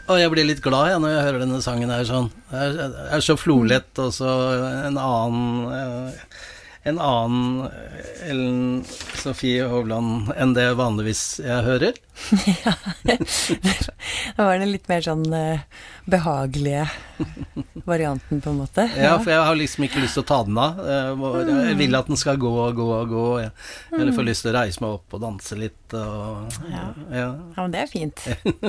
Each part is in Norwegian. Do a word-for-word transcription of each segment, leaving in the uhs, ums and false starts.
Og jeg blir litt glad ja, når jeg hører denne sangen her sånn. Det er, er så flolett, og så en annen en annen Ellen Sofie Hovland enn det vanligvis jeg hører. Ja, da var det litt mer sånn uh, behagelige varianten på en måte. Ja, for jeg har liksom ikke lyst til å ta den av. Jeg vil at den skal gå og gå og gå. Eller får lyst til å reise meg opp og danse litt. Og, ja. Ja. Ja, men det er fint.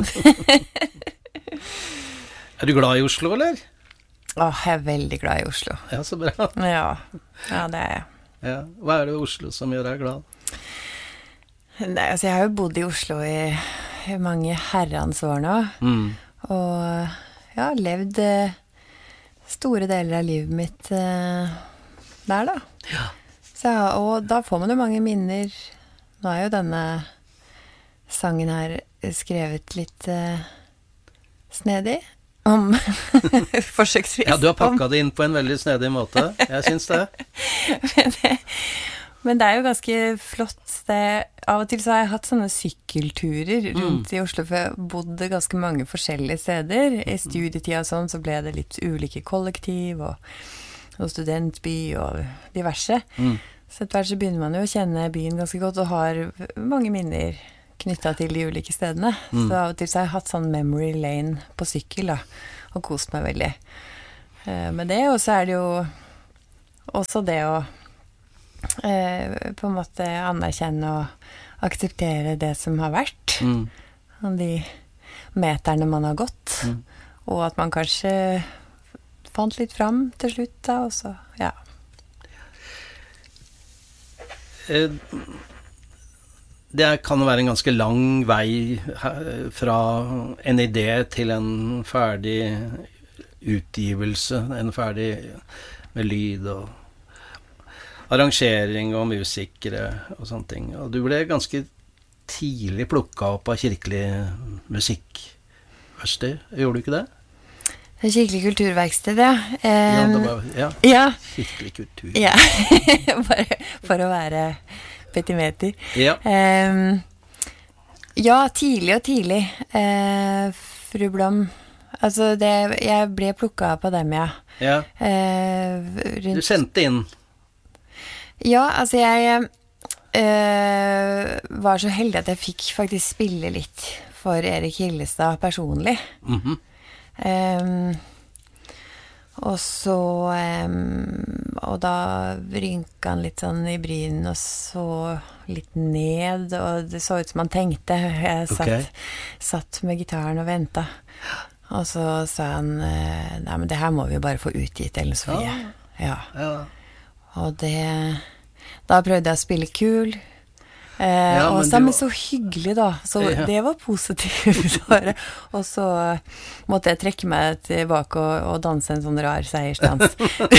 Er du glad i Oslo, eller? Åh, jeg er veldig glad i Oslo. Ja, så bra. Ja, ja det er jeg. Ja. Hva er det i Oslo som gjør deg glad? Nei, altså jeg har jo bodd i Oslo i, i mange herrens år nå. Mm. Og ja, levd eh, store deler av livet mitt eh, der da. Ja. Så, og da får man jo mange minner. Nå er jo denne sangen her skrevet litt eh, snedig. Om forsøksvis. Ja, du har pakket det inn på en veldig snedig måte. Jeg synes det. men, det men det er jo ganske flott. Det, av og til så har jeg hatt sånne sykkelturer rundt mm. i Oslo, for jeg bodde ganske mange forskjellige steder. I studietida og sånn, så ble det litt ulike kollektiv, og, og studentby, og diverse. Mm. Så etter hvert så begynner man jo å kjenne byen ganske godt, og har mange minner knyttet til de ulike stedene. Mm. Så av og til så har jeg hatt sånn memory lane på sykkel da, og kost meg veldig. Eh, men det, og så er det jo også det å eh, på en måte anerkjenne og akseptere det som har vært. Mm. Og de meterne man har gått. Mm. Og at man kanskje fant litt fram til slutt da, og så, ja. Eh, Det kan være en ganske lang vei fra en idé til en ferdig utgivelse, en ferdig med lyd og arrangering og musikere og sånne ting. Og du ble ganske tidlig plukket opp av kirkelig musikkverksted, gjorde du ikke det? Det kirkelig kulturverksted, ja. Um, ja, det var, ja. ja. Kirkelig kultur. Ja, Bare for å være petimeter. Ja. Um, ja, tidlig og tidlig. Uh, Fru Blom. Altså, det, jeg ble plukket på dem, ja. Ja. Uh, rundt... Du sendte inn. Ja, altså jeg uh, var så heldig at jeg fikk faktisk spille litt for Erik Hillestad personlig. Mhm. Um, og så um, og da rynket han litt sånn i brynen og så litt ned, og det så ut som han tenkte. Jeg satt, okay. satt med gitaren og ventet, og så sa han nei, men det her må vi jo bare få utgitt, Ellen Sofie. Ja. Ja. Ja. Og det da prøvde jeg å spille kul. Eh, ja, og sammen var... så hyggelig da, så ja. Det var positivt. Og så måtte jeg trekke meg tilbake og, og danse en sånn rar seiersdans.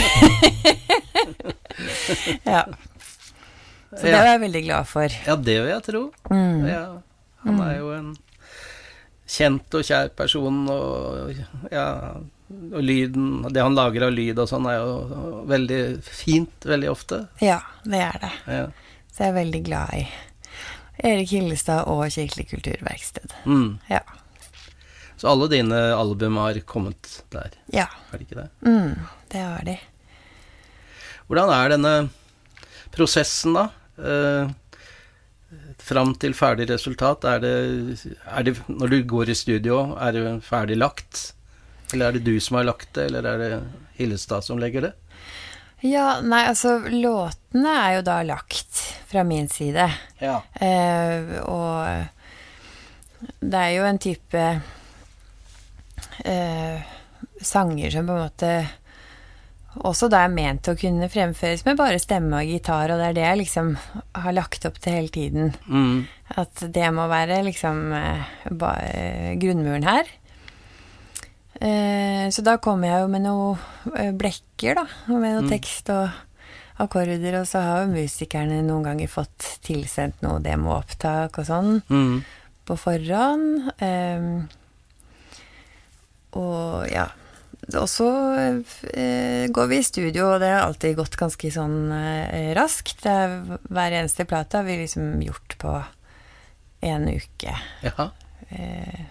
Ja. Så det var jeg veldig glad for. Ja, det vil jeg tro. Mm. Ja, han er jo en kjent og kjær person, og ja, og lyden, det han lager av lyd og sånn er jo veldig fint, veldig ofte. Ja, det er det. Ja. Så jeg er veldig glad i Erik Hillestad og Kirkelig kulturverksted. Mm. Ja. Så alle dine album har kommet der? Ja. Er det ikke det? Mm, det har de. Hvordan er denne prosessen da? Eh, fram til ferdig resultat? Er det, er det, når du går i studio, er det ferdig lagt? Eller er det du som har lagt det, eller er det Hillestad som legger det? Ja, nei, altså, låtene er jo da lagt fra min side. Ja. Eh, og det er jo en type eh, sanger som på en måte også da er ment å kunne fremføres med bare stemme og gitar, og det er det jeg liksom har lagt opp til hele tiden. Mm. At det må være liksom eh, bare grunnmuren her. Eh, så da kom jeg jo med noen blekker da, med noe mm. tekst og akkorder, og så har jo musikerne noen ganger fått tilsendt noe demoopptak og sånn mm. på forhånd. Eh, og ja, og så eh, går vi i studio, og det har alltid gått ganske sånn eh, raskt. Det er, hver eneste plate har vi liksom gjort på en uke. Jaha. Eh,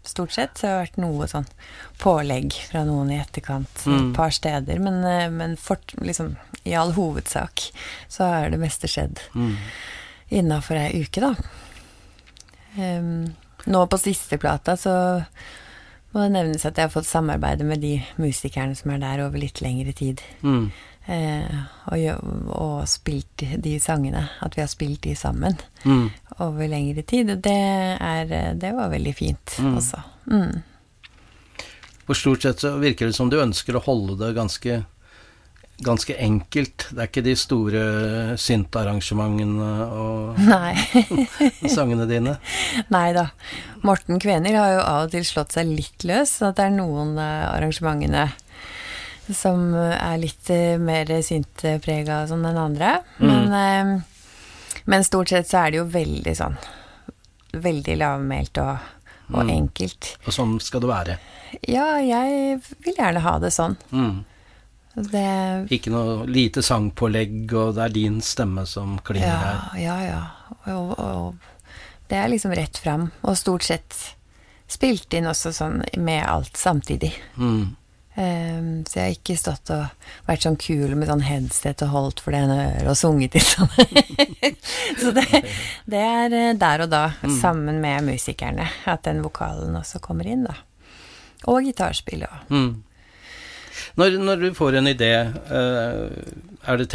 stort sett. Så det har vært noe sånn pålegg fra noen i etterkant, mm. et par steder, men, men fort, liksom, i all hovedsak så er det meste skjedd mm. innenfor ei uke, da. Um, nå på siste plata så må det nevnes at jeg har fått samarbeide med de musikerne som er der over litt lengre tid. Mm. Eh, og, og spilt de sangene, at vi har spilt de sammen mm. over lengre tid. Og det, er, det var veldig fint mm. også. Mm. På stort sett så virker det som du ønsker å holde det ganske, ganske enkelt. Det er ikke de store syntarrangementene og sangene dine. Nei da. Morten Kvener har jo av og til slått seg litt løs, så det er noen arrangementene som er litt mer syntprega som den andre. Mm. Men, men stort sett så er det jo veldig sånn, veldig lavmælt og, og mm. enkelt. Og sånn skal det være? Ja, jeg vil gjerne ha det sånn. Mm. Det... Ikke noe lite sangpålegg, og det er din stemme som klinger ja, her. Ja, ja. Og, og det er liksom rett frem, og stort sett spilt inn også sånn med alt samtidig. Mm. Um, så jeg har ikke stått og vært sånn kul med sånn headset og holdt for det ene øret og sunget litt sånn. Så det, det er der og da, mm. sammen med musikerne, at den vokalen også kommer inn, da. Og gitarspill, og... Mm. Når, når du får en idé, uh, er det